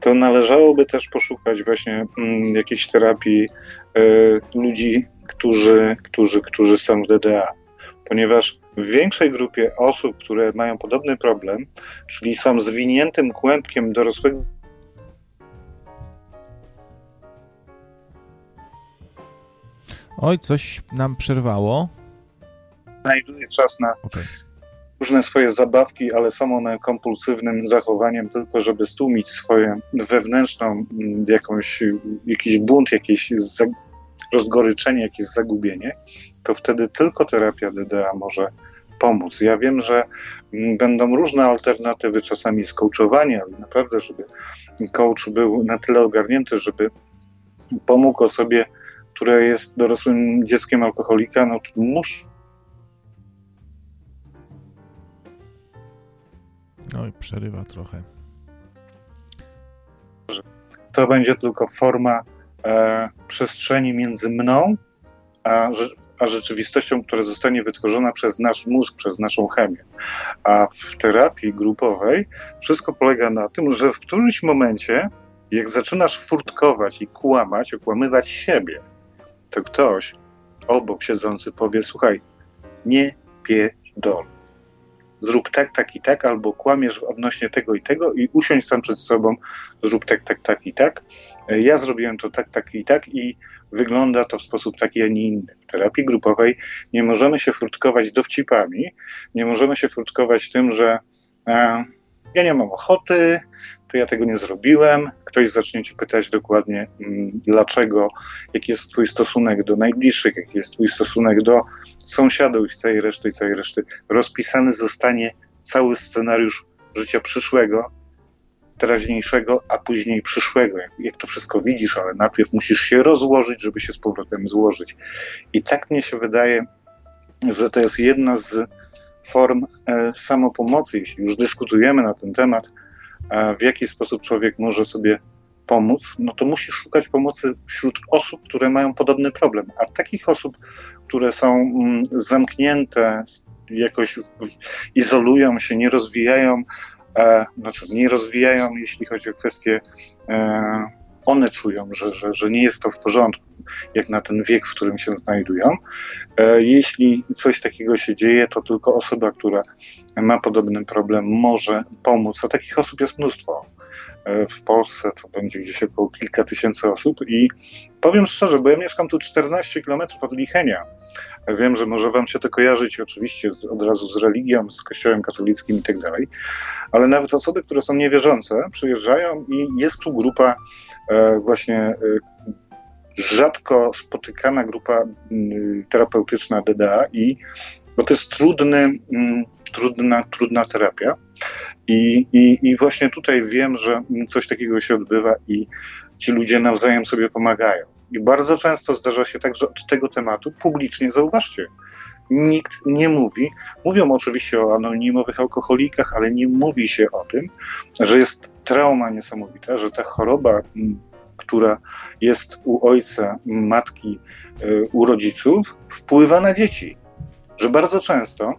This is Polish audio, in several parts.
to należałoby też poszukać właśnie jakiejś terapii ludzi, którzy są w DDA. Ponieważ w większej grupie osób, które mają podobny problem, czyli są zwiniętym kłębkiem dorosłego, Oj, coś nam przerwało. znajduje czas na różne swoje zabawki, ale są one kompulsywnym zachowaniem tylko, żeby stłumić swoją wewnętrzną jakiś bunt, jakieś rozgoryczenie, jakieś zagubienie, to wtedy tylko terapia DDA może pomóc. Ja wiem, że będą różne alternatywy, czasami jest coachowanie, ale naprawdę, żeby coach był na tyle ogarnięty, żeby pomógł osobie, która jest dorosłym dzieckiem alkoholika, no to musi. Oj, przerywa trochę. To będzie tylko forma przestrzeni między mną a rzeczywistością, która zostanie wytworzona przez nasz mózg, przez naszą chemię. A w terapii grupowej wszystko polega na tym, że w którymś momencie, jak zaczynasz furtkować i kłamać, okłamywać siebie, to ktoś obok siedzący powie: słuchaj, nie pierdol. Zrób tak, tak i tak, albo kłamiesz odnośnie tego i tego i usiądź sam przed sobą, zrób tak, tak, tak i tak. Ja zrobiłem to tak, tak i tak i wygląda to w sposób taki, a nie inny. W terapii grupowej nie możemy się furtkować dowcipami, nie możemy się furtkować tym, że ja nie mam ochoty, to ja tego nie zrobiłem. Ktoś zacznie cię pytać dokładnie dlaczego, jaki jest twój stosunek do najbliższych, jaki jest twój stosunek do sąsiadów i całej reszty. Rozpisany zostanie cały scenariusz życia przyszłego, teraźniejszego, a później przyszłego. Jak to wszystko widzisz, ale najpierw musisz się rozłożyć, żeby się z powrotem złożyć. I tak mnie się wydaje, że to jest jedna z form samopomocy, jeśli już dyskutujemy na ten temat, w jaki sposób człowiek może sobie pomóc, no to musi szukać pomocy wśród osób, które mają podobny problem. A takich osób, które są zamknięte, jakoś izolują się, nie rozwijają, jeśli chodzi o kwestie, one czują, że nie jest to w porządku, jak na ten wiek, w którym się znajdują. Jeśli coś takiego się dzieje, to tylko osoba, która ma podobny problem, może pomóc. A takich osób jest mnóstwo. W Polsce to będzie gdzieś około kilka tysięcy osób i powiem szczerze, bo ja mieszkam tu 14 kilometrów od Lichenia. Wiem, że może wam się to kojarzyć oczywiście od razu z religią, z kościołem katolickim i tak dalej, ale nawet osoby, które są niewierzące, przyjeżdżają i jest tu grupa właśnie rzadko spotykana grupa terapeutyczna DDA, bo to jest trudna terapia. I właśnie tutaj wiem, że coś takiego się odbywa i ci ludzie nawzajem sobie pomagają. I bardzo często zdarza się tak, że od tego tematu publicznie, zauważcie, nikt nie mówi. Mówią oczywiście o anonimowych alkoholikach, ale nie mówi się o tym, że jest trauma niesamowita, że ta choroba, która jest u ojca, matki, u rodziców, wpływa na dzieci. Że bardzo często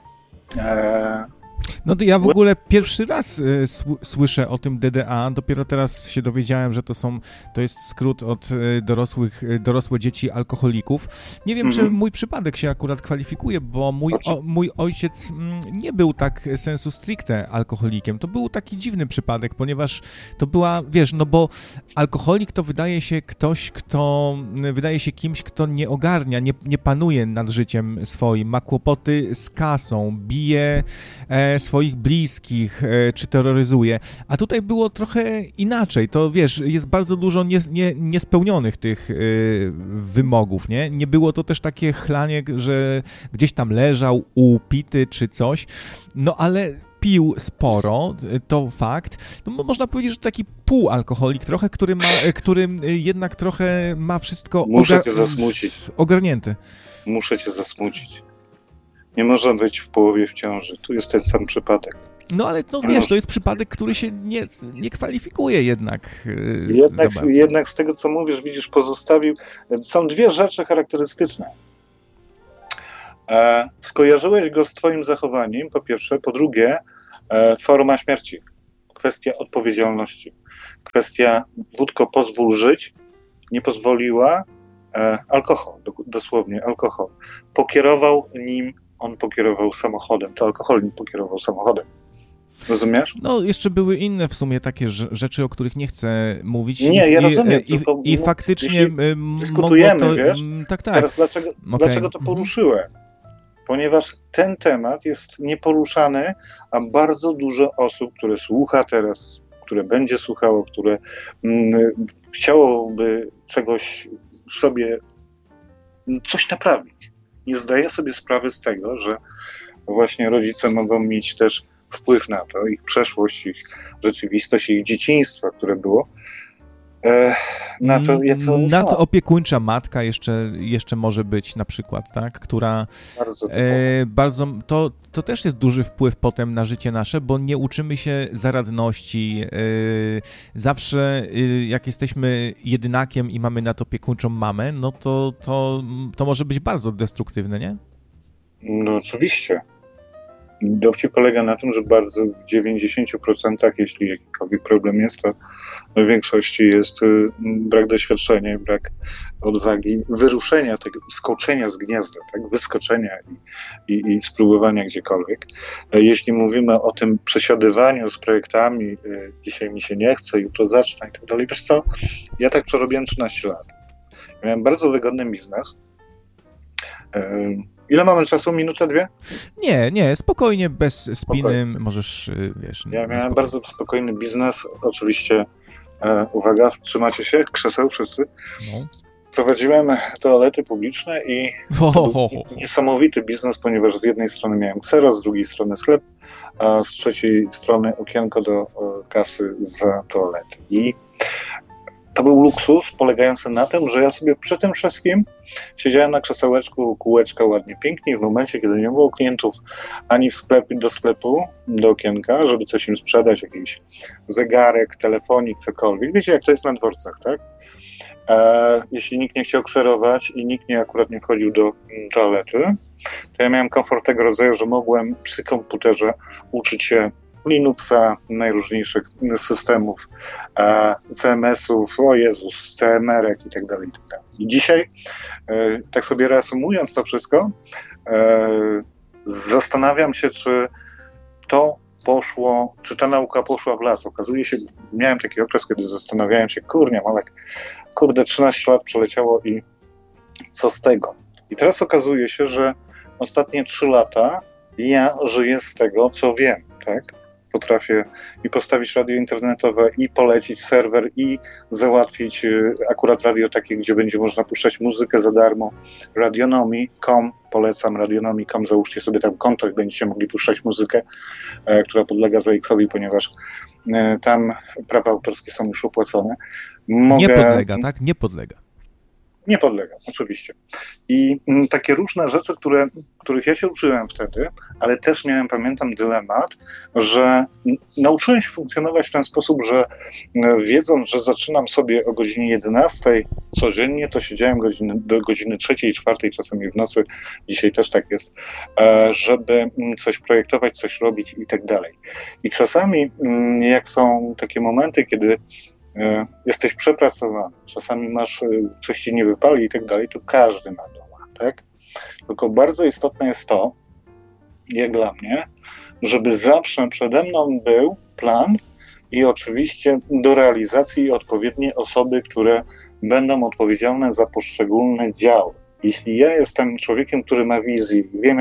no to ja w ogóle pierwszy raz słyszę o tym DDA, dopiero teraz się dowiedziałem, że to jest skrót od dorosłe dzieci alkoholików. Nie wiem, czy mój przypadek się akurat kwalifikuje, bo mój ojciec nie był tak sensu stricte alkoholikiem. To był taki dziwny przypadek, ponieważ to była, bo alkoholik to wydaje się kimś, kto nie ogarnia, nie panuje nad życiem swoim, ma kłopoty z kasą, bije swoich bliskich, czy terroryzuje. A tutaj było trochę inaczej. To jest bardzo dużo niespełnionych tych wymogów, nie? Nie było to też takie chlanie, że gdzieś tam leżał upity czy coś. No ale pił sporo, to fakt. No, można powiedzieć, że taki półalkoholik trochę, który jednak trochę ma wszystko ogarnięte. Muszę cię zasmucić. Nie można być w połowie w ciąży. Tu jest ten sam przypadek. No ale to to jest przypadek, który się nie kwalifikuje jednak. Jednak z tego, co mówisz, widzisz, pozostawił. Są dwie rzeczy charakterystyczne. Skojarzyłeś go z twoim zachowaniem, po pierwsze. Po drugie, forma śmierci. Kwestia odpowiedzialności. kwestia wódko pozwól żyć nie pozwoliła, alkohol, dosłownie alkohol. On pokierował samochodem, to alkohol nim pokierował samochodem. Rozumiesz? No, jeszcze były inne w sumie takie rzeczy, o których nie chcę mówić. Nie, ja rozumiem. I faktycznie dyskutujemy, to, wiesz? Tak. Teraz dlaczego to poruszyłem? Ponieważ ten temat jest nieporuszany, a bardzo dużo osób, które słucha teraz, które będzie słuchało, które chciałoby czegoś sobie, coś naprawić, nie zdaje sobie sprawy z tego, że właśnie rodzice mogą mieć też wpływ na to, ich przeszłość, ich rzeczywistość, ich dzieciństwo, które było, na to, co oni są. Nadopiekuńcza matka jeszcze może być na przykład, tak, która bardzo to też jest duży wpływ potem na życie nasze, bo nie uczymy się zaradności. Zawsze jak jesteśmy jedynakiem i mamy nadopiekuńczą mamę, no to może być bardzo destruktywne, nie? No oczywiście. Dowcip polega na tym, że bardzo w 90%, jeśli jakikolwiek problem jest, to w większości jest brak doświadczenia, brak odwagi, wyruszenia, tego skoczenia z gniazda, tak? Wyskoczenia i spróbowania gdziekolwiek. Jeśli mówimy o tym przesiadywaniu z projektami, dzisiaj mi się nie chce, jutro zacznę i tak dalej. Wiesz co, ja tak przerobiłem 13 lat. Miałem bardzo wygodny biznes. Ile mamy czasu? Minutę, dwie? Nie, spokojnie, bez spiny, możesz, wiesz... Ja miałem bardzo spokojny biznes, oczywiście, uwaga, trzymacie się, krzeseł wszyscy. No. Prowadziłem toalety publiczne i niesamowity biznes, ponieważ z jednej strony miałem ksero, z drugiej strony sklep, a z trzeciej strony okienko do kasy za toalety. I to był luksus polegający na tym, że ja sobie przy tym wszystkim siedziałem na krzesełeczku, kółeczka ładnie, pięknie, w momencie, kiedy nie było klientów ani w sklepie, do sklepu, do okienka, żeby coś im sprzedać, jakiś zegarek, telefonik, cokolwiek. Wiecie, jak to jest na dworcach, tak? Jeśli nikt nie chciał kserować i nikt akurat nie wchodził do toalety, to ja miałem komfort tego rodzaju, że mogłem przy komputerze uczyć się Linuxa, najróżniejszych systemów, CMS-ów, o Jezus, CMR-ek i tak dalej. I dzisiaj, tak sobie reasumując to wszystko, zastanawiam się, czy ta nauka poszła w las. Okazuje się, miałem taki okres, kiedy zastanawiałem się, Malek, 13 lat przeleciało i co z tego? I teraz okazuje się, że ostatnie 3 lata ja żyję z tego, co wiem, tak? Potrafię i postawić radio internetowe, i polecić serwer, i załatwić akurat radio takie, gdzie będzie można puszczać muzykę za darmo. Radionomii.com, polecam Radionomii.com, załóżcie sobie tam konto i będziecie mogli puszczać muzykę, która podlega ZX-owi, ponieważ tam prawa autorskie są już opłacone. Nie podlega, tak? Nie podlega. Nie podlega, oczywiście. I takie różne rzeczy, których ja się uczyłem wtedy, ale też miałem, pamiętam, dylemat, że nauczyłem się funkcjonować w ten sposób, że wiedząc, że zaczynam sobie o godzinie 11 codziennie, to siedziałem do godziny 3, 4, czasami w nocy, dzisiaj też tak jest, żeby coś projektować, coś robić i tak dalej. I czasami, jak są takie momenty, kiedy jesteś przepracowany, czasami coś ci nie wypali i tak dalej, to każdy ma doła, tak? Tylko bardzo istotne jest to, jak dla mnie, żeby zawsze przede mną był plan i oczywiście do realizacji odpowiednie osoby, które będą odpowiedzialne za poszczególne działy. Jeśli ja jestem człowiekiem, który ma wizję, wiem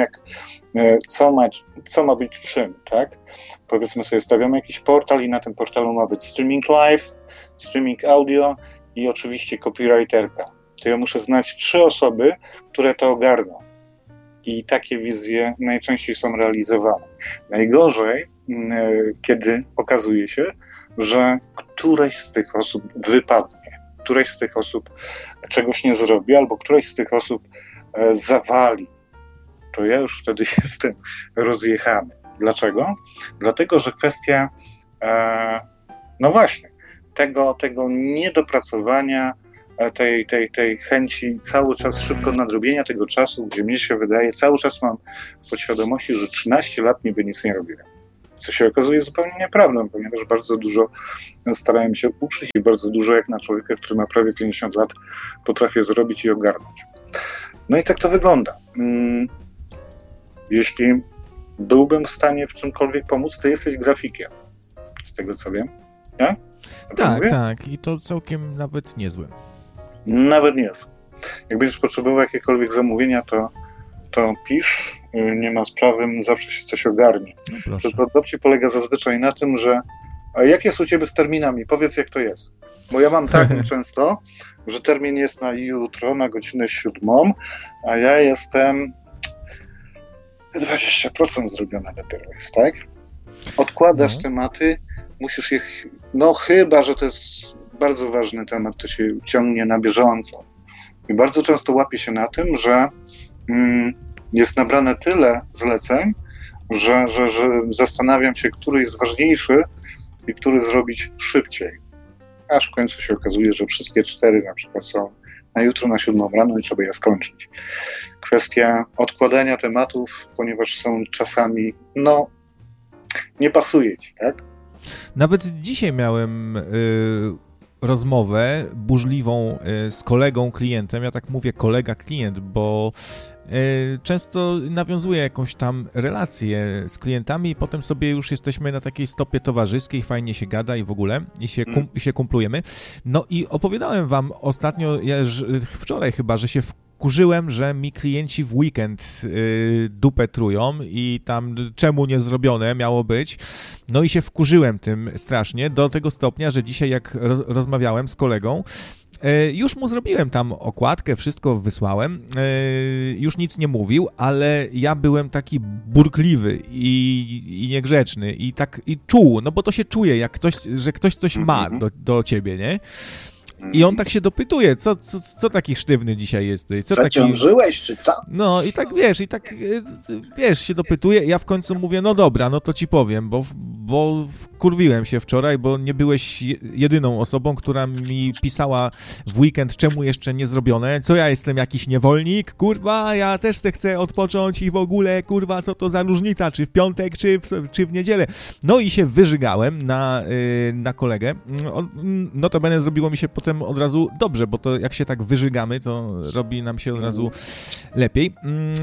co ma być czym, tak? Powiedzmy sobie, stawiamy jakiś portal i na tym portalu ma być streaming live, streaming audio i oczywiście copywriterka. To ja muszę znać 3 osoby, które to ogarną. I takie wizje najczęściej są realizowane. Najgorzej, kiedy okazuje się, że któraś z tych osób wypadnie, któraś z tych osób czegoś nie zrobi, albo któraś z tych osób zawali. To ja już wtedy jestem rozjechany. Dlaczego? Dlatego, że kwestia, no właśnie, tego niedopracowania, tej chęci cały czas szybko nadrobienia tego czasu, gdzie mnie się wydaje, cały czas mam podświadomości, że 13 lat niby nic nie robiłem. co się okazuje zupełnie nieprawdą, ponieważ bardzo dużo starałem się uczyć i bardzo dużo jak na człowieka, który ma prawie 50 lat, potrafię zrobić i ogarnąć. No i tak to wygląda. Jeśli byłbym w stanie w czymkolwiek pomóc, to jesteś grafikiem, z tego co wiem. Nie? Tak. I to całkiem nawet niezłe. Nawet nie jest. Jak będziesz potrzebował jakiekolwiek zamówienia, to pisz, nie ma sprawy, zawsze się coś ogarnie. No tylko dowcip polega zazwyczaj na tym, że jak jest u ciebie z terminami? Powiedz, jak to jest. Bo ja mam tak często, że termin jest na jutro, na godzinę 7, a ja jestem 20% zrobione dopiero jest, tak? Odkładasz tematy, musisz je, chyba, że to jest bardzo ważny temat, to się ciągnie na bieżąco. I bardzo często łapię się na tym, że jest nabrane tyle zleceń, że zastanawiam się, który jest ważniejszy i który zrobić szybciej. Aż w końcu się okazuje, że wszystkie 4 na przykład są na jutro, na 7 rano i trzeba je skończyć. Kwestia odkładania tematów, ponieważ są czasami, nie pasuje ci, tak? Nawet dzisiaj miałem rozmowę burzliwą z kolegą, klientem. Ja tak mówię kolega-klient, bo często nawiązuję jakąś tam relację z klientami i potem sobie już jesteśmy na takiej stopie towarzyskiej, fajnie się gada i w ogóle, i się kumplujemy. No i opowiadałem wam ostatnio, wczoraj chyba, że się wkurzyłem, że mi klienci w weekend dupę trują i tam czemu nie zrobione miało być. No i się wkurzyłem tym strasznie, do tego stopnia, że dzisiaj jak rozmawiałem z kolegą, już mu zrobiłem tam okładkę, wszystko wysłałem, już nic nie mówił, ale ja byłem taki burkliwy i niegrzeczny i czuł, no bo to się czuje, że ktoś coś ma do ciebie, nie? I on tak się dopytuje, co taki sztywny dzisiaj jesteś? Zaciążyłeś, czy co? No i tak wiesz, się dopytuje. Ja w końcu mówię, no dobra, no to ci powiem, bo wkurwiłem się wczoraj, bo nie byłeś jedyną osobą, która mi pisała w weekend, czemu jeszcze nie zrobione, co ja jestem jakiś niewolnik, kurwa, ja też chcę odpocząć i w ogóle, kurwa, co to za różnica, czy w piątek, czy w niedzielę. No i się wyżygałem na kolegę. Notabene zrobiło mi się potem od razu dobrze, bo to jak się tak wyżygamy, to robi nam się od razu lepiej.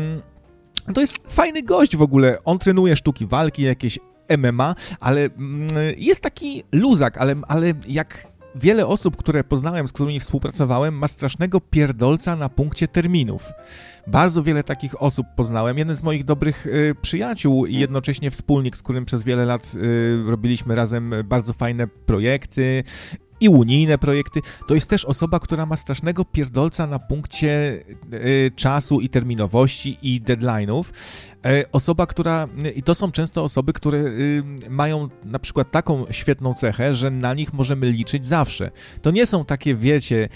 To jest fajny gość w ogóle. On trenuje sztuki walki, jakieś MMA, ale jest taki luzak, ale jak wiele osób, które poznałem, z którymi współpracowałem, ma strasznego pierdolca na punkcie terminów. Bardzo wiele takich osób poznałem. Jeden z moich dobrych przyjaciół i jednocześnie wspólnik, z którym przez wiele lat robiliśmy razem bardzo fajne projekty i unijne projekty, to jest też osoba, która ma strasznego pierdolca na punkcie czasu i terminowości i deadline'ów. Osoba, i to są często osoby, które mają na przykład taką świetną cechę, że na nich możemy liczyć zawsze. To nie są takie, wiecie,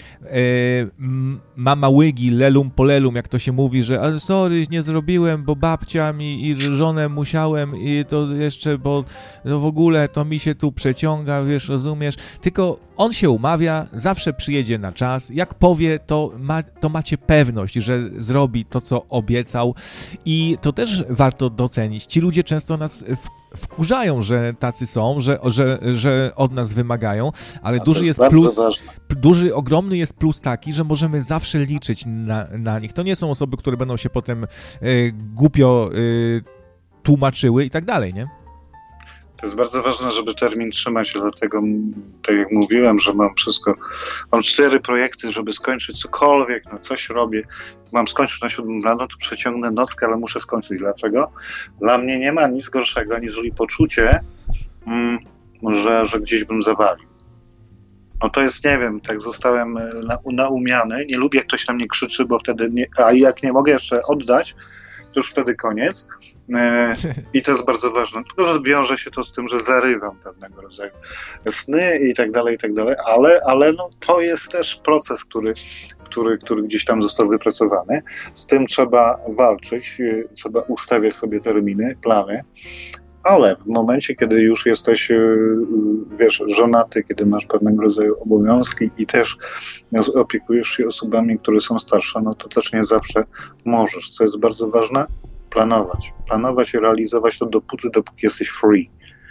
mama łygi, lelum polelum, jak to się mówi, że ale sorry, nie zrobiłem, bo babcia mi i żonę musiałem i to jeszcze, bo to w ogóle to mi się tu przeciąga, wiesz, rozumiesz? Tylko on się umawia, zawsze przyjedzie na czas. Jak powie, to macie pewność, że zrobi to, co obiecał i to też warto docenić. Ci ludzie często nas wkurzają, że tacy są, że od nas wymagają, ale ogromny jest plus taki, że możemy zawsze liczyć na nich. To nie są osoby, które będą się potem głupio tłumaczyły i tak dalej, nie? To jest bardzo ważne, żeby termin trzymać, dlatego, tak jak mówiłem, że mam 4 projekty, żeby skończyć cokolwiek, coś robię. Mam skończyć na 7 rano, to przeciągnę nockę, ale muszę skończyć. Dlaczego? Dla mnie nie ma nic gorszego, aniżeli poczucie, że gdzieś bym zawalił. No to jest, nie wiem, tak zostałem naumiany. Nie lubię, jak ktoś na mnie krzyczy, bo wtedy a jak nie mogę jeszcze oddać, to już wtedy koniec. I to jest bardzo ważne. Tylko, że wiąże się to z tym, że zarywam pewnego rodzaju sny i tak dalej, ale to jest też proces, który gdzieś tam został wypracowany. Z tym trzeba walczyć, trzeba ustawiać sobie terminy, plany, ale w momencie, kiedy już jesteś, wiesz, żonaty, kiedy masz pewnego rodzaju obowiązki i też opiekujesz się osobami, które są starsze, no to też nie zawsze możesz. Co jest bardzo ważne? Planować i realizować to dopóki jesteś free.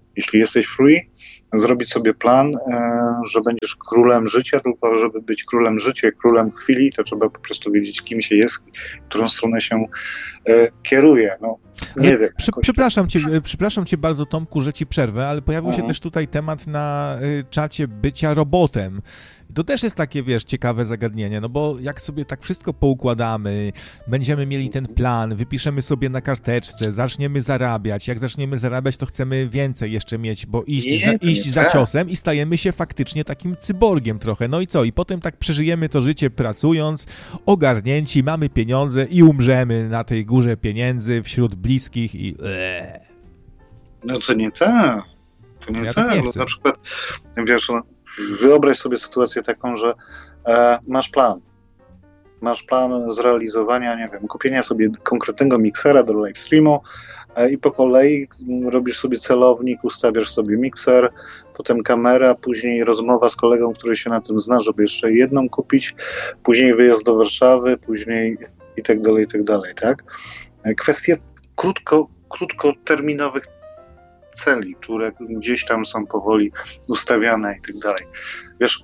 Jeśli jesteś free, zrobić sobie plan, że będziesz królem życia, tylko żeby być królem życia, królem chwili, to trzeba po prostu wiedzieć, kim się jest, w którą stronę się kieruje. No, nie wiem. Przepraszam cię bardzo, Tomku, że ci przerwę, ale pojawił się też tutaj temat na czacie bycia robotem. To też jest takie, wiesz, ciekawe zagadnienie, no bo jak sobie tak wszystko poukładamy, będziemy mieli ten plan, wypiszemy sobie na karteczce, zaczniemy zarabiać. Jak zaczniemy zarabiać, to chcemy więcej jeszcze mieć, bo iść za ciosem i stajemy się faktycznie takim cyborgiem trochę. No i co? I potem tak przeżyjemy to życie pracując, ogarnięci, mamy pieniądze i umrzemy na tej górze pieniędzy wśród bliskich i... No to nie tak. To nie ja tak. Tak nie bo chcę. na przykład, wiesz, wyobraź sobie sytuację taką, że masz plan. Masz plan zrealizowania, nie wiem, kupienia sobie konkretnego miksera do live streamu i po kolei robisz sobie celownik, ustawiasz sobie mikser, potem kamera, później rozmowa z kolegą, który się na tym zna, żeby jeszcze jedną kupić, później wyjazd do Warszawy, później i tak dalej, tak? Kwestie krótkoterminowych celi, które gdzieś tam są powoli ustawiane i tak dalej. Wiesz,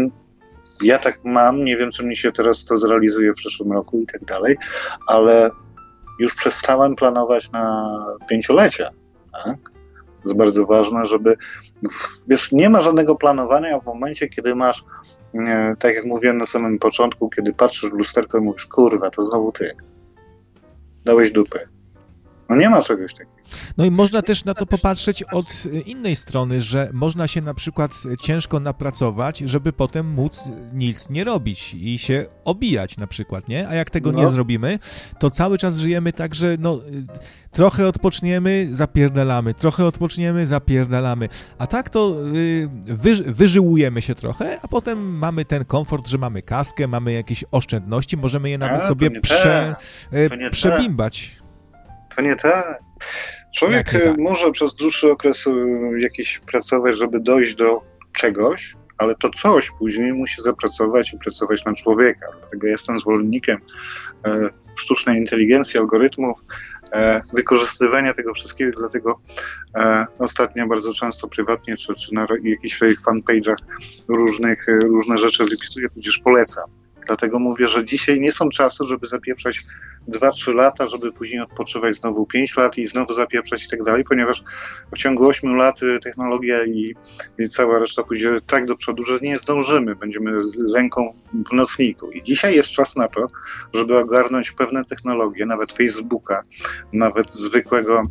ja tak mam, nie wiem, czy mi się teraz to zrealizuje w przyszłym roku i tak dalej, ale już przestałem planować na 5-lecia, tak? To jest bardzo ważne, żeby, wiesz, nie ma żadnego planowania w momencie, kiedy masz, tak jak mówiłem na samym początku, kiedy patrzysz w lusterko i mówisz, kurwa, to znowu ty. Dałeś dupy. No nie ma czegoś takiego. No i można też na to popatrzeć od innej strony, że można się na przykład ciężko napracować, żeby potem móc nic nie robić i się obijać na przykład, nie? A jak tego nie zrobimy, to cały czas żyjemy tak, że no trochę odpoczniemy, zapierdalamy, trochę odpoczniemy, zapierdalamy. A tak to wyżyłujemy się trochę, a potem mamy ten komfort, że mamy kaskę, mamy jakieś oszczędności, możemy je nawet sobie przebimbać. To nie tak. Człowiek może przez dłuższy okres jakiś pracować, żeby dojść do czegoś, ale to coś później musi zapracować i pracować na człowieka. Dlatego jestem zwolennikiem sztucznej inteligencji, algorytmów, wykorzystywania tego wszystkiego, dlatego ostatnio bardzo często prywatnie czy na jakichś swoich fanpage'ach różne rzeczy wypisuję, tudzież polecam. Dlatego mówię, że dzisiaj nie są czasy, żeby zapieprzać 2-3 lata, żeby później odpoczywać znowu 5 lat i znowu zapieprzać i tak dalej, ponieważ w ciągu 8 lat technologia i cała reszta pójdzie tak do przodu, że nie zdążymy. Będziemy z ręką w nocniku. I dzisiaj jest czas na to, żeby ogarnąć pewne technologie, nawet Facebooka, nawet zwykłego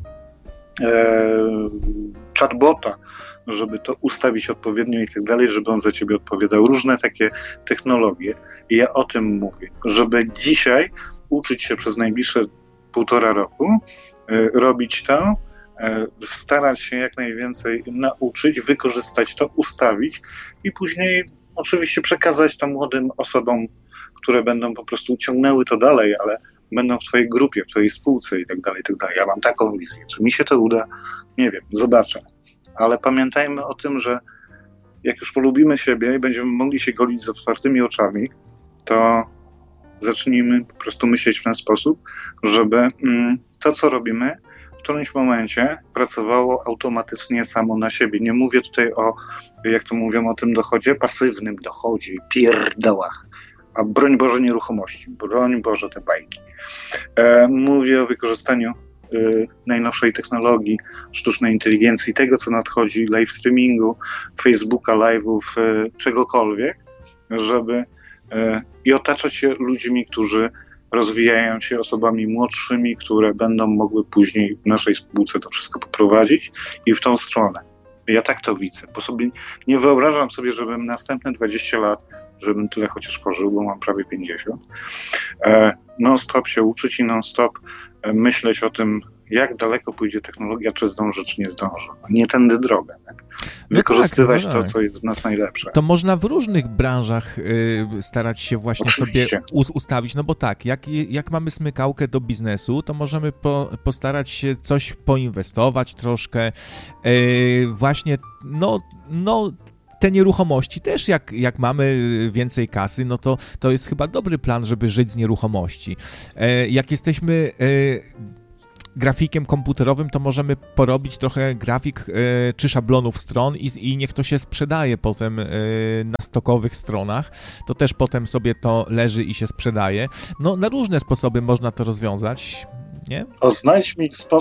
chatbota, żeby to ustawić odpowiednio i tak dalej, żeby on za ciebie odpowiadał. Różne takie technologie. I ja o tym mówię, żeby dzisiaj uczyć się przez najbliższe 1,5 roku, robić to, starać się jak najwięcej nauczyć, wykorzystać to, ustawić i później oczywiście przekazać to młodym osobom, które będą po prostu ciągnęły to dalej, ale będą w twojej grupie, w twojej spółce i tak dalej, i tak dalej. Ja mam taką wizję. Czy mi się to uda? Nie wiem, zobaczę. Ale pamiętajmy o tym, że jak już polubimy siebie i będziemy mogli się golić z otwartymi oczami, to zacznijmy po prostu myśleć w ten sposób, żeby to, co robimy, w którymś momencie pracowało automatycznie samo na siebie. Nie mówię tutaj o, jak to mówią, o tym dochodzie, pasywnym dochodzie, pierdołach, a broń Boże nieruchomości, broń Boże te bajki. Mówię o wykorzystaniu najnowszej technologii, sztucznej inteligencji, tego co nadchodzi, live streamingu, Facebooka, live'ów, czegokolwiek, żeby i otaczać się ludźmi, którzy rozwijają się, osobami młodszymi, które będą mogły później w naszej spółce to wszystko poprowadzić i w tą stronę. Ja tak to widzę, bo sobie nie wyobrażam sobie, żebym następne 20 lat, żebym tyle chociaż pożył, bo mam prawie 50, non-stop się uczyć i non-stop myśleć o tym, jak daleko pójdzie technologia, czy zdąży, czy nie zdąży. Nie tędy droga. Tak? Wykorzystywać to, co jest w nas najlepsze. To można w różnych branżach starać się właśnie sobie ustawić, no bo tak, jak mamy smykałkę do biznesu, to możemy postarać się coś poinwestować troszkę, właśnie, te nieruchomości też, jak mamy więcej kasy, no to jest chyba dobry plan, żeby żyć z nieruchomości. Jak jesteśmy grafikiem komputerowym, to możemy porobić trochę grafik czy szablonów stron i niech to się sprzedaje potem na stokowych stronach. To też potem sobie to leży i się sprzedaje. No, na różne sposoby można to rozwiązać, nie? Znajdź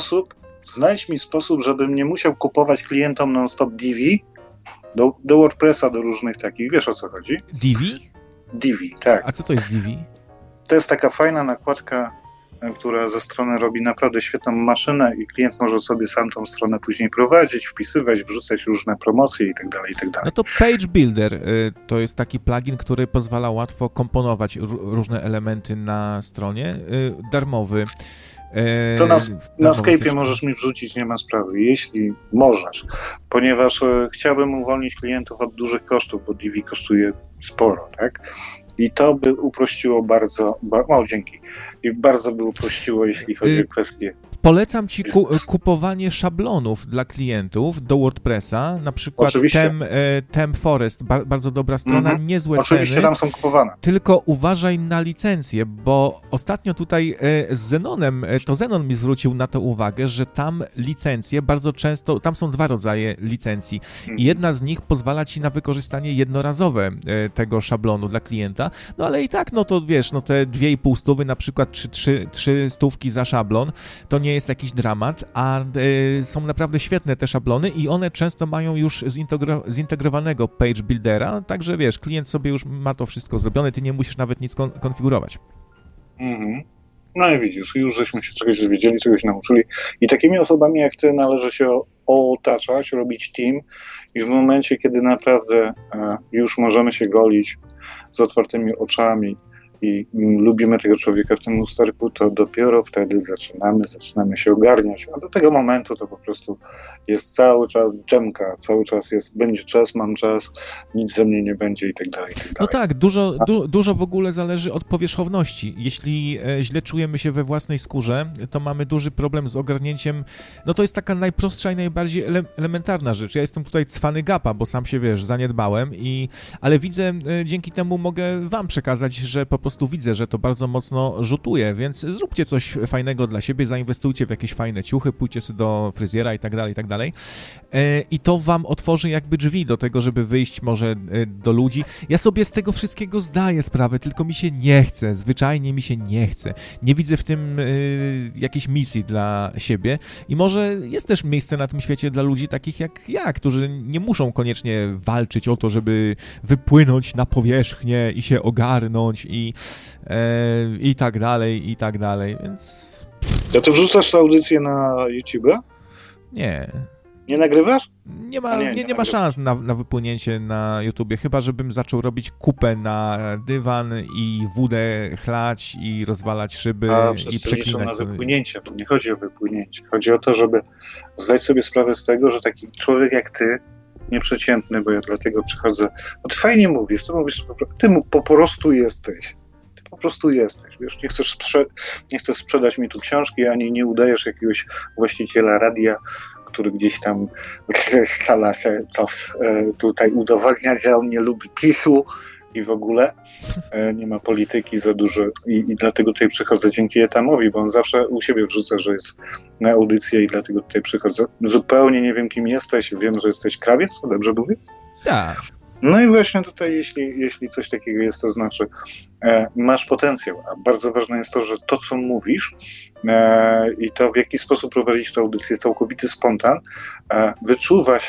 mi sposób, żebym nie musiał kupować klientom non-stop Divi do WordPressa, do różnych takich, wiesz o co chodzi? Divi? Divi, tak. A co to jest Divi? To jest taka fajna nakładka, która ze strony robi naprawdę świetną maszynę i klient może sobie sam tą stronę później prowadzić, wpisywać, wrzucać różne promocje i tak dalej, i tak dalej. No to Page Builder to jest taki plugin, który pozwala łatwo komponować różne elementy na stronie, darmowy. To na Skype'ie możesz mi wrzucić, nie ma sprawy, jeśli możesz, ponieważ chciałbym uwolnić klientów od dużych kosztów, bo Divi kosztuje sporo, tak? I to by uprościło bardzo, dzięki, i bardzo by uprościło, jeśli chodzi o kwestie. Polecam ci kupowanie szablonów dla klientów do WordPressa, na przykład TemForest, bardzo dobra strona, niezłe Oczywiście ceny. Tam są kupowane. Tylko uważaj na licencję, bo ostatnio tutaj z Zenonem, to Zenon mi zwrócił na to uwagę, że tam licencje bardzo często, tam są dwa rodzaje licencji i jedna z nich pozwala ci na wykorzystanie jednorazowe tego szablonu dla klienta, no ale i tak, no to wiesz, no te 2,5 stówy na przykład, czy 3 stówki za szablon, to nie jest jakiś dramat, a są naprawdę świetne te szablony i one często mają już zintegrowanego Page Buildera, także wiesz, klient sobie już ma to wszystko zrobione, ty nie musisz nawet nic konfigurować. No i widzisz, już żeśmy się czegoś dowiedzieli, czegoś nauczyli i takimi osobami jak ty należy się otaczać, robić team i w momencie, kiedy naprawdę już możemy się golić z otwartymi oczami i lubimy tego człowieka w tym lusterku, to dopiero wtedy zaczynamy się ogarniać, a do tego momentu to po prostu jest cały czas dżemka, cały czas będzie czas, mam czas, nic ze mnie nie będzie i tak dalej. No tak, dużo w ogóle zależy od powierzchowności. Jeśli źle czujemy się we własnej skórze, to mamy duży problem z ogarnięciem, no to jest taka najprostsza i najbardziej elementarna rzecz. Ja jestem tutaj cwany gapa, bo sam się, wiesz, zaniedbałem, ale widzę, dzięki temu mogę wam przekazać, że po prostu widzę, że to bardzo mocno rzutuje, więc zróbcie coś fajnego dla siebie, zainwestujcie w jakieś fajne ciuchy, pójdźcie sobie do fryzjera i tak dalej, i tak dalej. I to wam otworzy jakby drzwi do tego, żeby wyjść może do ludzi. Ja sobie z tego wszystkiego zdaję sprawę, tylko mi się nie chce, zwyczajnie mi się nie chce. Nie widzę w tym jakiejś misji dla siebie i może jest też miejsce na tym świecie dla ludzi takich jak ja, którzy nie muszą koniecznie walczyć o to, żeby wypłynąć na powierzchnię i się ogarnąć i tak dalej, więc... Ja to wrzucasz tę audycję na YouTube? Nie. Nie nagrywasz? Nie ma szans na wypłynięcie na YouTubie, chyba żebym zaczął robić kupę na dywan i wódę chlać i rozwalać szyby i przeklinać. Na wypłynięcie, to nie chodzi o wypłynięcie. Chodzi o to, żeby zdać sobie sprawę z tego, że taki człowiek jak ty, nieprzeciętny, bo ja dlatego przychodzę, bo ty fajnie mówisz, ty po prostu jesteś. Po prostu jesteś, wiesz, nie chcesz sprzedać mi tu książki, ani nie udajesz jakiegoś właściciela radia, który gdzieś tam stara się tutaj udowadniać, że on nie lubi PiS-u i w ogóle nie ma polityki za dużo i dlatego tutaj przychodzę dzięki Etamowi, bo on zawsze u siebie wrzuca, że jest na audycję i dlatego tutaj przychodzę. Zupełnie nie wiem, kim jesteś, wiem, że jesteś krawiec, dobrze mówię? Tak. No i właśnie tutaj, jeśli coś takiego jest, to znaczy masz potencjał, a bardzo ważne jest to, że to, co mówisz i to, w jaki sposób prowadzić tę audycję, całkowity spontan, wyczuwa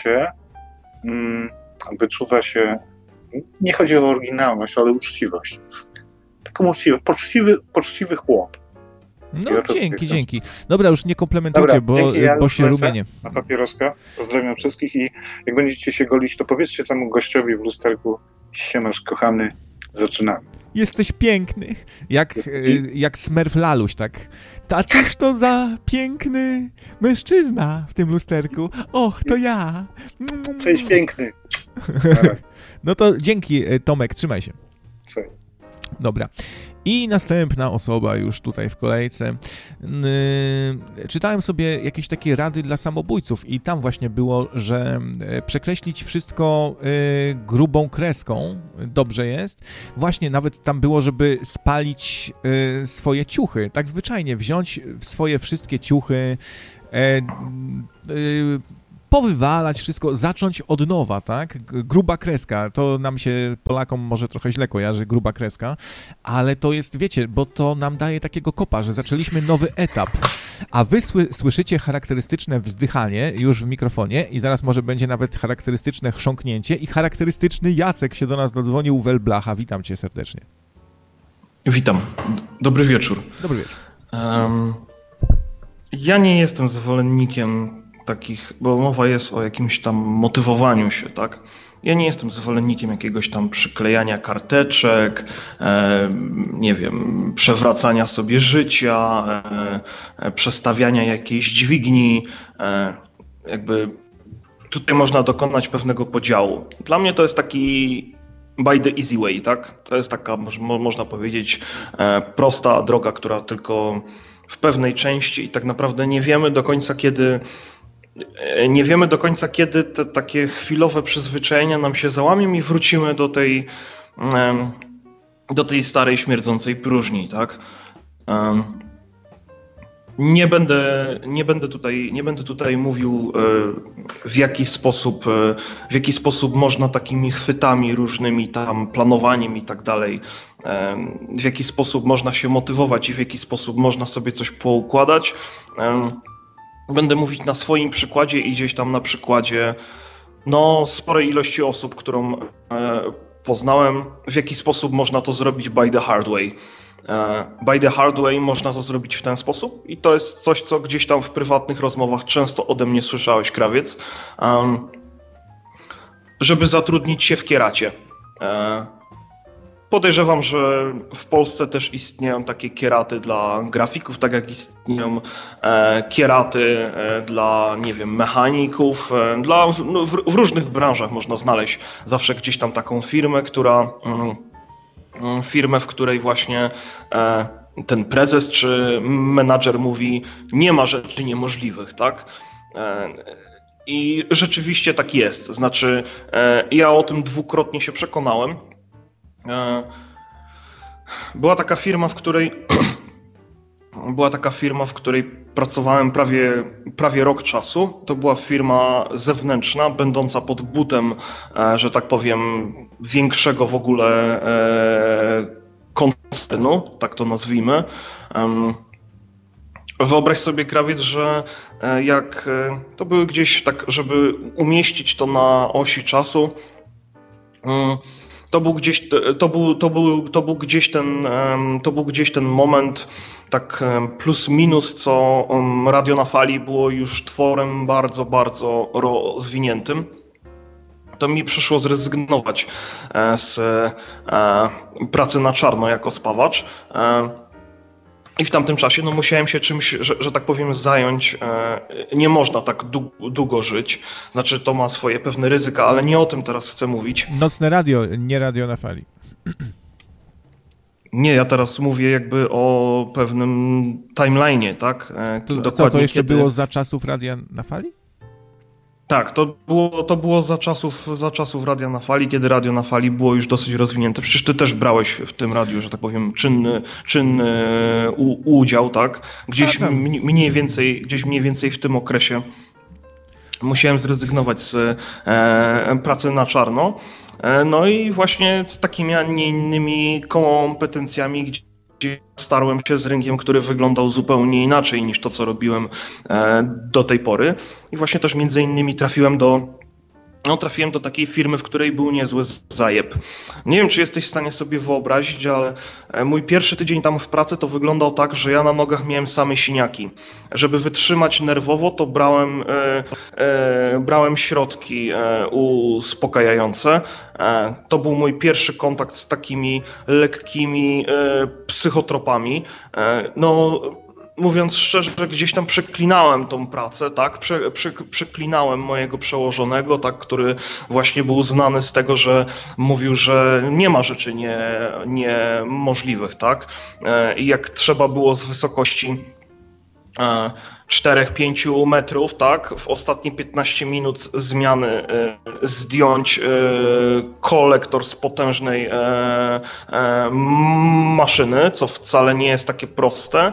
się, nie chodzi o oryginalność, ale uczciwość. Taką poczciwy chłop. No dzięki. Dobra, już nie komplementujcie, bo się rumienię. Na papieroska. Pozdrawiam wszystkich i jak będziecie się golić, to powiedzcie temu gościowi w lusterku: siemasz kochany, zaczynamy. Jesteś piękny. Jak Smurf Laluś, tak? Tacyż to za piękny mężczyzna w tym lusterku. Och, to ja. Cześć, piękny. No to dzięki, Tomek, trzymaj się. Cześć. Dobra. I następna osoba już tutaj w kolejce. Czytałem sobie jakieś takie rady dla samobójców i tam właśnie było, że przekreślić wszystko grubą kreską dobrze jest. Właśnie nawet tam było, żeby spalić swoje ciuchy. Tak zwyczajnie wziąć swoje wszystkie ciuchy, powywalać wszystko, zacząć od nowa, tak? Gruba kreska, to nam się, Polakom, może trochę źle kojarzy, gruba kreska, ale to jest, wiecie, bo to nam daje takiego kopa, że zaczęliśmy nowy etap, a wy słyszycie charakterystyczne wzdychanie już w mikrofonie i zaraz może będzie nawet charakterystyczne chrząknięcie i charakterystyczny Jacek się do nas dodzwonił, Welblacha. Witam cię serdecznie. Witam. Dobry wieczór. Dobry wieczór. Ja nie jestem zwolennikiem takich, bo mowa jest o jakimś tam motywowaniu się, tak? Ja nie jestem zwolennikiem jakiegoś tam przyklejania karteczek, nie wiem, przewracania sobie życia, przestawiania jakiejś dźwigni. Jakby tutaj można dokonać pewnego podziału. Dla mnie to jest taki by the easy way, tak? To jest taka, można powiedzieć, prosta droga, która tylko w pewnej części i tak naprawdę nie wiemy do końca kiedy te takie chwilowe przyzwyczajenia nam się załamią i wrócimy do tej starej, śmierdzącej próżni, tak? Nie będę tutaj mówił, w jaki sposób można takimi chwytami różnymi, tam planowaniem i tak dalej, w jaki sposób można się motywować i w jaki sposób można sobie coś poukładać. Będę mówić na swoim przykładzie i gdzieś tam na przykładzie sporej ilości osób, którą poznałem, w jaki sposób można to zrobić by the hard way. By the hard way można to zrobić w ten sposób i to jest coś, co gdzieś tam w prywatnych rozmowach często ode mnie słyszałeś, Krawiec, żeby zatrudnić się w kieracie. Podejrzewam, że w Polsce też istnieją takie kieraty dla grafików, tak jak istnieją kieraty dla, nie wiem, mechaników. W różnych branżach można znaleźć zawsze gdzieś tam taką firmę, w której właśnie ten prezes czy menadżer mówi, nie ma rzeczy niemożliwych, tak? I rzeczywiście tak jest. Znaczy, ja o tym dwukrotnie się przekonałem. Była taka firma, w której pracowałem prawie rok czasu. To była firma zewnętrzna, będąca pod butem, że tak powiem, większego w ogóle koncernu, tak to nazwijmy. Wyobraź sobie, Krawiec, że jak to były gdzieś tak, żeby umieścić to na osi czasu, to był gdzieś ten moment, tak plus minus, co Radio na Fali było już tworem bardzo, bardzo rozwiniętym. To mi przyszło zrezygnować z pracy na czarno jako spawacz. I w tamtym czasie musiałem się czymś, że tak powiem, zająć. Nie można tak długo żyć. Znaczy, to ma swoje pewne ryzyka, ale nie o tym teraz chcę mówić. Nocne radio, nie Radio na Fali. Nie, ja teraz mówię jakby o pewnym timeline'ie, tak? To jeszcze było za czasów Radia na Fali? Tak, to było za czasów Radia na Fali, kiedy Radio na Fali było już dosyć rozwinięte. Przecież ty też brałeś w tym radiu, że tak powiem, czynny udział, tak? Gdzieś mniej więcej w tym okresie musiałem zrezygnować z pracy na czarno. No i właśnie z takimi, a nie innymi kompetencjami, gdzie starłem się z rynkiem, który wyglądał zupełnie inaczej niż to, co robiłem do tej pory. I właśnie też między innymi trafiłem do takiej firmy, w której był niezły zajeb. Nie wiem, czy jesteś w stanie sobie wyobrazić, ale mój pierwszy tydzień tam w pracy to wyglądał tak, że ja na nogach miałem same siniaki. Żeby wytrzymać nerwowo, to brałem środki uspokajające. To był mój pierwszy kontakt z takimi lekkimi psychotropami. mówiąc szczerze, gdzieś tam przeklinałem tą pracę, tak? Przeklinałem mojego przełożonego, tak, który właśnie był znany z tego, że mówił, że nie ma rzeczy niemożliwych, tak? I jak trzeba było z wysokości 4-5 metrów, tak, w ostatnie 15 minut zmiany zdjąć kolektor z potężnej maszyny, co wcale nie jest takie proste,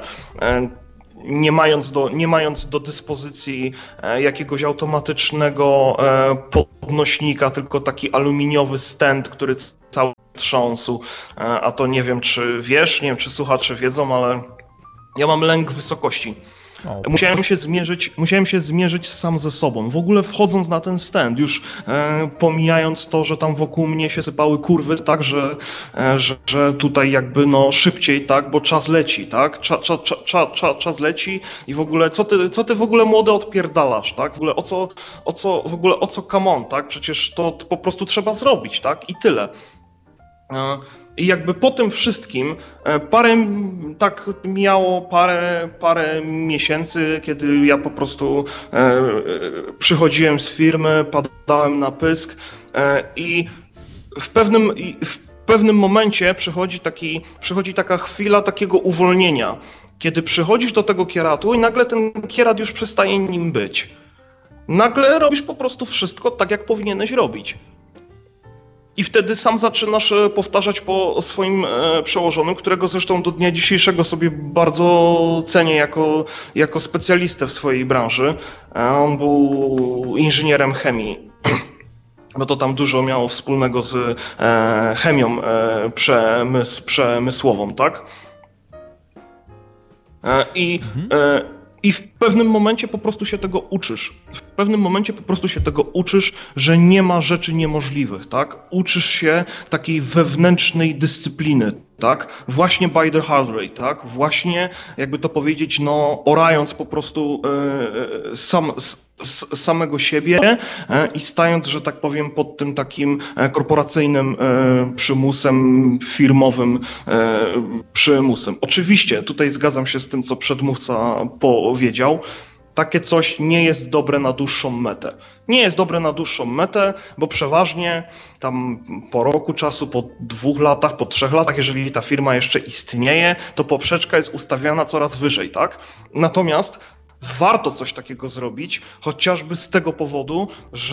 nie mając do dyspozycji jakiegoś automatycznego podnośnika, tylko taki aluminiowy stand, który cały trząsł, a to nie wiem, czy wiesz, nie wiem, czy słuchacze wiedzą, ale ja mam lęk wysokości. Musiałem się zmierzyć sam ze sobą. W ogóle wchodząc na ten stand, już pomijając to, że tam wokół mnie się sypały kurwy, tak, że tutaj jakby no szybciej, tak, bo czas leci, tak, czas leci i w ogóle co ty w ogóle młody odpierdalasz, tak, w ogóle o co come on, tak, przecież to po prostu trzeba zrobić, tak, i tyle. I jakby po tym wszystkim mijało parę miesięcy, kiedy ja po prostu przychodziłem z firmy, padałem na pysk i w pewnym momencie przychodzi taka chwila takiego uwolnienia, kiedy przychodzisz do tego kieratu i nagle ten kierat już przestaje nim być. Nagle robisz po prostu wszystko tak, jak powinieneś robić. I wtedy sam zaczynasz powtarzać po swoim przełożonym, którego zresztą do dnia dzisiejszego sobie bardzo cenię jako specjalistę w swojej branży. On był inżynierem chemii, bo to tam dużo miało wspólnego z chemią przemysłową, tak? I w pewnym momencie po prostu się tego uczysz. Że nie ma rzeczy niemożliwych, tak? Uczysz się takiej wewnętrznej dyscypliny, tak? Właśnie by the hard way, tak? Właśnie, jakby to powiedzieć, no orając po prostu samego siebie i stając, że tak powiem, pod tym takim korporacyjnym przymusem, firmowym przymusem. Oczywiście, tutaj zgadzam się z tym, co przedmówca powiedział. Takie coś nie jest dobre na dłuższą metę. Nie jest dobre na dłuższą metę, bo przeważnie tam po roku czasu, po 2 latach, po 3 latach, jeżeli ta firma jeszcze istnieje, to poprzeczka jest ustawiana coraz wyżej, tak? Natomiast warto coś takiego zrobić, chociażby z tego powodu,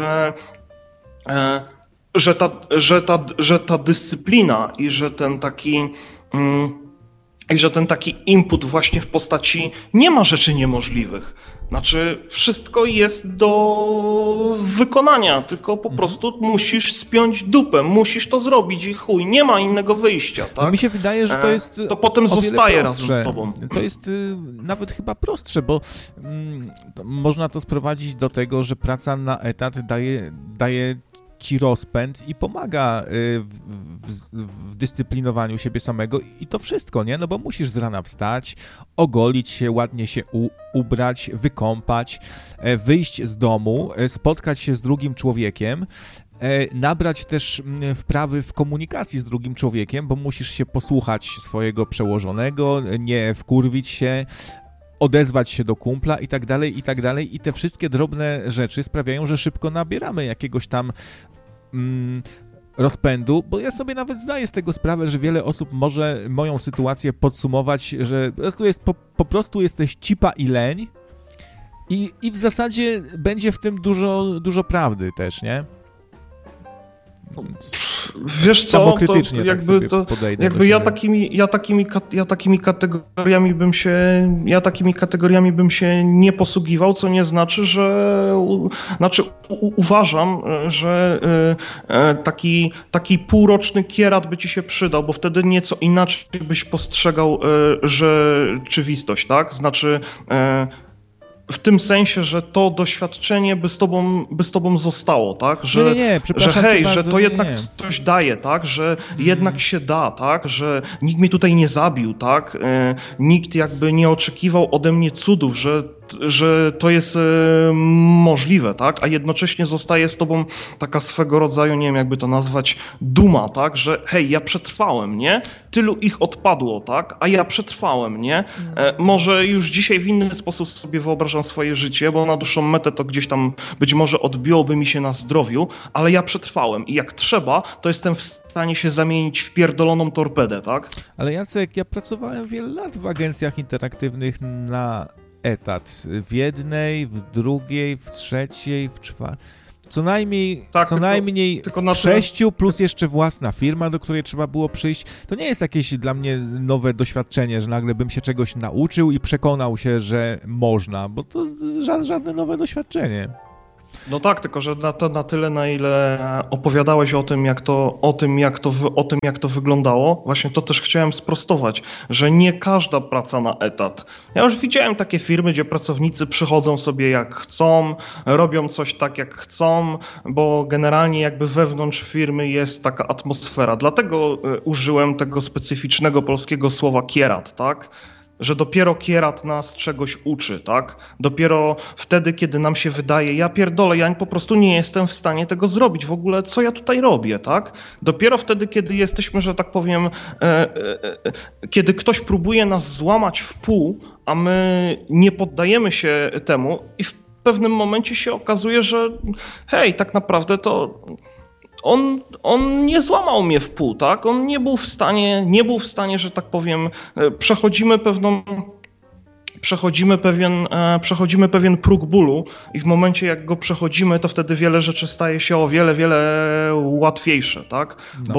że ta dyscyplina i że ten taki input właśnie w postaci nie ma rzeczy niemożliwych. Znaczy wszystko jest do wykonania, tylko po prostu musisz spiąć dupę, musisz to zrobić i chuj, nie ma innego wyjścia, tak? No mi się wydaje, że to jest to potem zostaje razem z tobą. To jest nawet chyba prostsze, bo można to sprowadzić do tego, że praca na etat daje ci rozpęd i pomaga w dyscyplinowaniu siebie samego i to wszystko, nie? No bo musisz z rana wstać, ogolić się, ładnie się ubrać, wykąpać, wyjść z domu, spotkać się z drugim człowiekiem, nabrać też wprawy w komunikacji z drugim człowiekiem, bo musisz się posłuchać swojego przełożonego, nie wkurwić się, odezwać się do kumpla i tak dalej, i tak dalej. I te wszystkie drobne rzeczy sprawiają, że szybko nabieramy jakiegoś tam rozpędu, bo ja sobie nawet zdaję z tego sprawę, że wiele osób może moją sytuację podsumować, że po prostu jesteś cipa i leń i w zasadzie będzie w tym dużo prawdy też, nie? Wiesz co, to jakby takimi kategoriami bym się nie posługiwał, co nie znaczy, że uważam, że taki półroczny kierat by ci się przydał, bo wtedy nieco inaczej byś postrzegał rzeczywistość, tak? Znaczy w tym sensie, że to doświadczenie by z tobą zostało, tak? Że to jednak coś daje, tak? Że jednak się da, tak? Że nikt mnie tutaj nie zabił, tak? Nikt jakby nie oczekiwał ode mnie cudów, że to jest możliwe, tak? A jednocześnie zostaje z tobą taka swego rodzaju, nie wiem jakby to nazwać, duma, tak? Że hej, ja przetrwałem, nie? Tylu ich odpadło, tak? A ja przetrwałem, nie? Może już dzisiaj w inny sposób sobie wyobrażam swoje życie, bo na dłuższą metę to gdzieś tam być może odbiłoby mi się na zdrowiu, ale ja przetrwałem i jak trzeba, to jestem w stanie się zamienić w pierdoloną torpedę, tak? Ale Jacek, ja pracowałem wiele lat w agencjach interaktywnych na etat. W jednej, w drugiej, w trzeciej, w czwartej. Co najmniej, tak, w 6 plus jeszcze własna firma, do której trzeba było przyjść. To nie jest jakieś dla mnie nowe doświadczenie, że nagle bym się czegoś nauczył i przekonał się, że można, bo to żadne nowe doświadczenie. No tak, tylko że na tyle, na ile opowiadałeś o tym, jak to wyglądało, właśnie to też chciałem sprostować, że nie każda praca na etat. Ja już widziałem takie firmy, gdzie pracownicy przychodzą sobie jak chcą, robią coś tak jak chcą, bo generalnie jakby wewnątrz firmy jest taka atmosfera. Dlatego użyłem tego specyficznego polskiego słowa kierat, tak? Że dopiero kierat nas czegoś uczy, tak? Dopiero wtedy, kiedy nam się wydaje, ja pierdolę, ja po prostu nie jestem w stanie tego zrobić, w ogóle co ja tutaj robię, tak? Dopiero wtedy, kiedy jesteśmy, że tak powiem, kiedy ktoś próbuje nas złamać w pół, a my nie poddajemy się temu i w pewnym momencie się okazuje, że hej, tak naprawdę to on nie złamał mnie w pół, tak? On nie był w stanie, że tak powiem, przechodzimy pewien próg bólu i w momencie jak go przechodzimy, to wtedy wiele rzeczy staje się o wiele, wiele łatwiejsze, tak?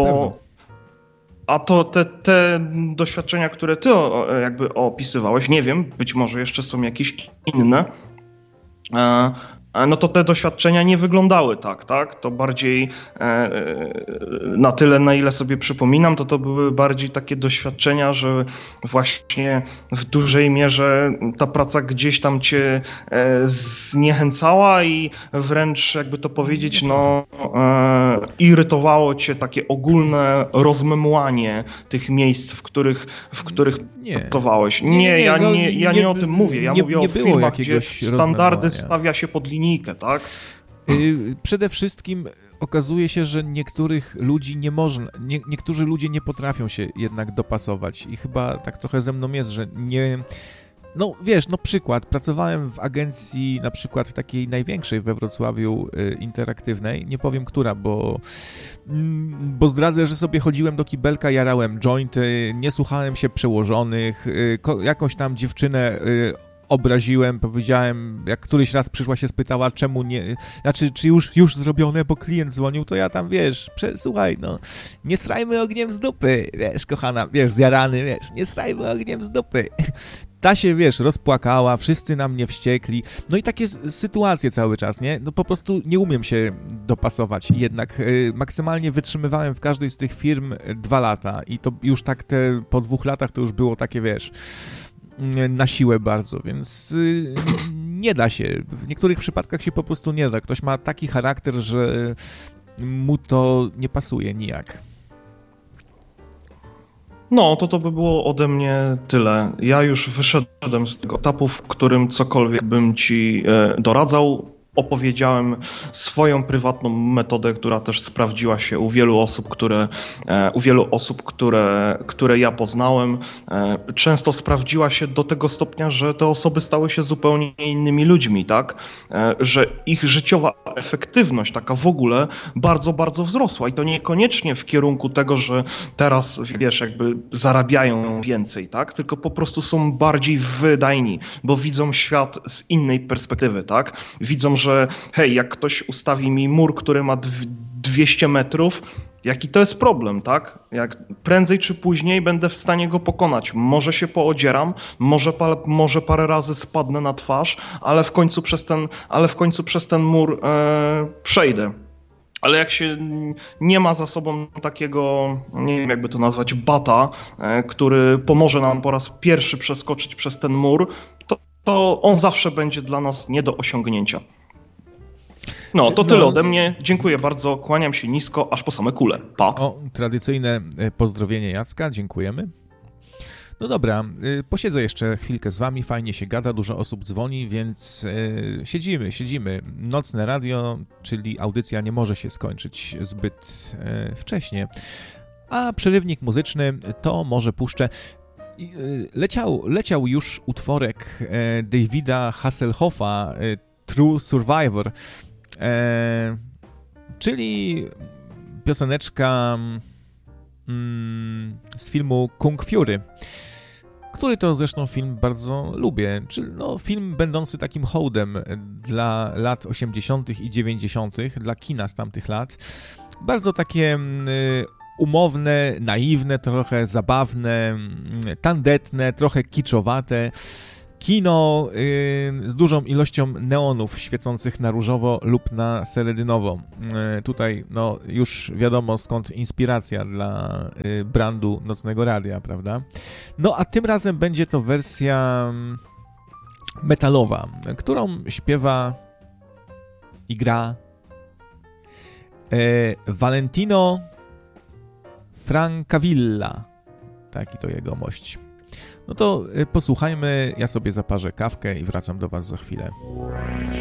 A to te doświadczenia, które ty jakby opisywałeś, nie wiem, być może jeszcze są jakieś inne, no to te doświadczenia nie wyglądały tak? To bardziej na tyle, na ile sobie przypominam, to były bardziej takie doświadczenia, że właśnie w dużej mierze ta praca gdzieś tam cię zniechęcała i wręcz, jakby to powiedzieć, irytowało cię takie ogólne rozmemłanie tych miejsc, w których pracowałeś. Ja nie o tym mówię. Ja mówię o firmach, gdzie standardy stawia się pod linijkę, tak? Przede wszystkim okazuje się, że niektórzy ludzie nie potrafią się jednak dopasować i chyba tak trochę ze mną jest, że nie... No wiesz, przykład, pracowałem w agencji na przykład takiej największej we Wrocławiu interaktywnej, nie powiem która, bo zdradzę, że sobie chodziłem do kibelka, jarałem jointy, nie słuchałem się przełożonych, jakąś tam dziewczynę obraziłem, powiedziałem, jak któryś raz przyszła się spytała, czemu nie, znaczy, czy już zrobione, bo klient dzwonił, to ja tam, wiesz, słuchaj, nie srajmy ogniem z dupy, wiesz, kochana, wiesz, zjarany, wiesz, nie srajmy ogniem z dupy. Ta się, wiesz, rozpłakała, wszyscy na mnie wściekli, no i takie sytuacje cały czas, nie? No po prostu nie umiem się dopasować, jednak maksymalnie wytrzymywałem w każdej z tych firm 2 lata i to już tak po 2 latach to już było takie, wiesz, na siłę bardzo, więc nie da się. W niektórych przypadkach się po prostu nie da. Ktoś ma taki charakter, że mu to nie pasuje nijak. No, to by było ode mnie tyle. Ja już wyszedłem z tego etapu, w którym cokolwiek bym ci doradzał. Opowiedziałem swoją prywatną metodę, która też sprawdziła się u wielu osób, które ja poznałem. Często sprawdziła się do tego stopnia, że te osoby stały się zupełnie innymi ludźmi, tak? Że ich życiowa efektywność taka w ogóle bardzo, bardzo wzrosła i to niekoniecznie w kierunku tego, że teraz, wiesz, jakby zarabiają więcej, tak? Tylko po prostu są bardziej wydajni, bo widzą świat z innej perspektywy, tak? Widzą, że hej, jak ktoś ustawi mi mur, który ma 200 metrów, jaki to jest problem, tak? Jak prędzej czy później będę w stanie go pokonać. Może się poodzieram, może parę razy spadnę na twarz, ale w końcu przez ten mur przejdę. Ale jak się nie ma za sobą takiego, nie wiem jakby to nazwać, bata, który pomoże nam po raz pierwszy przeskoczyć przez ten mur, to on zawsze będzie dla nas nie do osiągnięcia. No, to tyle ode mnie. Dziękuję bardzo, kłaniam się nisko, aż po same kule. Pa. Tradycyjne pozdrowienie Jacka, dziękujemy. No dobra, posiedzę jeszcze chwilkę z wami, fajnie się gada, dużo osób dzwoni, więc siedzimy. Nocne radio, czyli audycja nie może się skończyć zbyt wcześnie. A przerywnik muzyczny to może puszczę. Leciał już utworek Davida Hasselhoffa, True Survivor, czyli pioseneczka z filmu Kung Fury, który to zresztą film bardzo lubię, czyli film będący takim hołdem dla lat 80. i 90., dla kina z tamtych lat. Bardzo takie umowne, naiwne, trochę zabawne, tandetne, trochę kiczowate. Kino z dużą ilością neonów świecących na różowo lub na seledynowo. Tutaj już wiadomo skąd inspiracja dla brandu Nocnego Radia, prawda? No a tym razem będzie to wersja metalowa, którą śpiewa i gra Valentino Francavilla. Taki to jegomość. No to posłuchajmy, ja sobie zaparzę kawkę i wracam do was za chwilę.